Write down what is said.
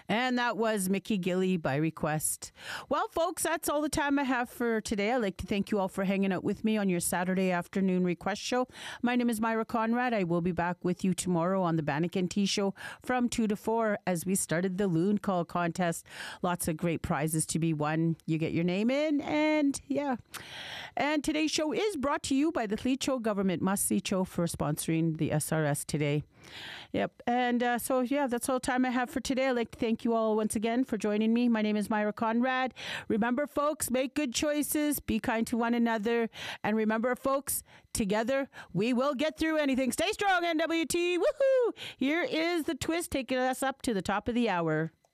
And that was Mickey Gilly by request. Well, folks, that's all the time I have for today. I'd like to thank you all for hanging out with me on your Saturday afternoon request show. My name is Myra Conrad. I will be back with you tomorrow on the Bannick & T Show from 2 to 4 as we started the Loon Call contest. Lots of great prizes to be won. You get your name in, and yeah. And today's show is brought to you by the Tlicho Government Must-See Cho for sponsoring the SRS today. Yep. And that's all the time I have for today. I'd like to thank you all once again for joining me. My name is Myra Conrad. Remember, folks, make good choices. Be kind to one another. And remember, folks, together we will get through anything. Stay strong, NWT. Woohoo! Here is the twist taking us up to the top of the hour.